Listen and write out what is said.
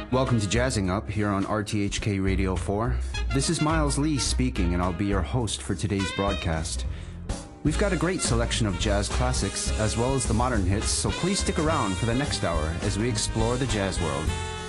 Welcome to Jazzing Up here on RTHK Radio 4. This is Miles Lee speaking, and I'll be your host for today's broadcast. We've got a great selection of jazz classics as well as the modern hits, so please stick around for the next hour as we explore the jazz world.